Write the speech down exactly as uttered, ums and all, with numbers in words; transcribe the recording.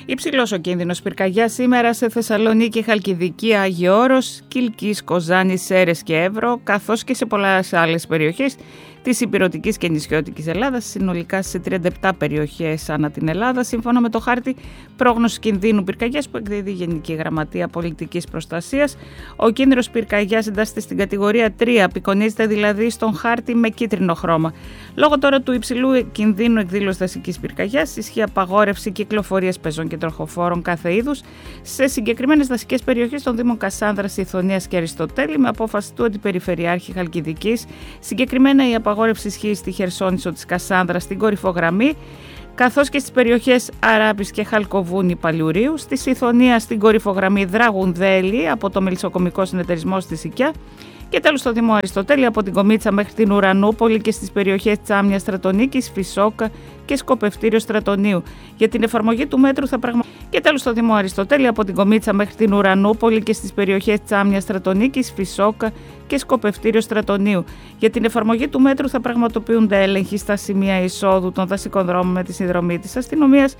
Υψηλός ο κίνδυνος πυρκαγιάς σήμερα σε Θεσσαλονίκη, Χαλκιδική, Άγιο Όρος, Κιλκής, Κοζάνη, Σέρρες και Εύρο, καθώς και σε πολλές άλλες περιοχές της ηπειρωτικής και νησιώτικης Ελλάδας, συνολικά σε τριάντα επτά περιοχές ανά την Ελλάδα, σύμφωνα με το χάρτη πρόγνωσης κινδύνου πυρκαγιάς που εκδίδει η Γενική Γραμματεία Πολιτικής Προστασίας. Ο κίνδυνος πυρκαγιάς εντάσσεται στην κατηγορία τρία, απεικονίζεται δηλαδή στον χάρτη με κίτρινο χρώμα. Λόγω τώρα του υψηλού κινδύνου εκδήλωσης δασικής πυρκαγιάς, ισχύει απαγόρευση κυκλοφορίας πεζών και τροχοφόρων κάθε είδους σε συγκεκριμένες δασικές περιοχές των Δήμων Κασάνδρας, Ιθωνίας και Αριστοτέλη, με απόφαση του Αντιπεριφερειάρχη Χαλκιδικής. Συγκεκριμένα η απαγόρευση ισχύει στη Χερσόνησο της Κασάνδρας, στην Κορυφογραμμή, καθώς και στις περιοχές Αράπης και Χαλκοβούνη Παλιουρίου, στη Ιθωνία στην Κορυφογραμμή Δραγουνδέλη από το Μελισσοκομικό Συνεταιρισμό στη Σικιά και τέλος στο Δήμο Αριστοτέλη από την Κομίτσα μέχρι την Ουρανούπολη και στις περιοχές Τσάμια Στρατονίκης, Φυσόκα και Σκοπευτήριο Στρατονίου. Για την εφαρμογή του μέτρου θα πραγμα... Και τέλος στο Δήμο Αριστοτέλη από την Κομίτσα μέχρι την Ουρανούπολη και στις περιοχές Τσάμια Στρατονίκης, Φυσόκα και Σκοπευτήριο Στρατονίου. Για την εφαρμογή του μέτρου θα πραγματοποιούνται έλεγχοι στα σημεία εισόδου των δασικών δρόμων με τη συνδρομή της αστυνομίας